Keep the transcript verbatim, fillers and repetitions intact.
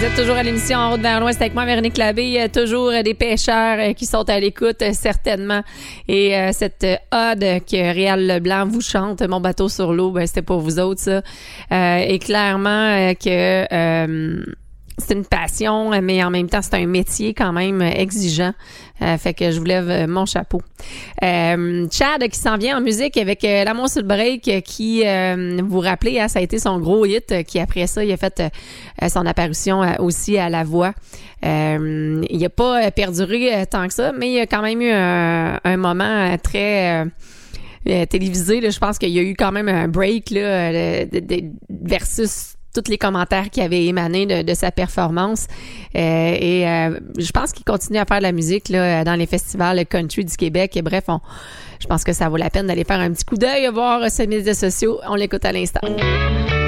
Vous êtes toujours à l'émission En route vers l'Ouest avec moi, Véronique Labbé. Toujours des pêcheurs qui sont à l'écoute, certainement. Et euh, cette ode que Réal Leblanc vous chante, Mon bateau sur l'eau, ben c'était pour vous autres, ça. Euh, et clairement euh, que... Euh, c'est une passion, mais en même temps, c'est un métier quand même exigeant. Euh, fait que je vous lève mon chapeau. Euh, Chad qui s'en vient en musique avec euh, L'amour sur le break euh, qui, euh, vous rappelez, hein, ça a été son gros hit, euh, qui après ça, il a fait euh, son apparition euh, aussi à La Voix. Euh, il n'a pas perduré euh, tant que ça, mais il y a quand même eu un, un moment euh, très... Euh, euh, télévisé. Là, je pense qu'il y a eu quand même un break là, de, de, versus tous les commentaires qui avaient émané de, de sa performance. Euh, et euh, je pense qu'il continue à faire de la musique là, dans les festivals country du Québec. Et bref, on, je pense que ça vaut la peine d'aller faire un petit coup d'œil, voir ses médias sociaux. On l'écoute à l'instant.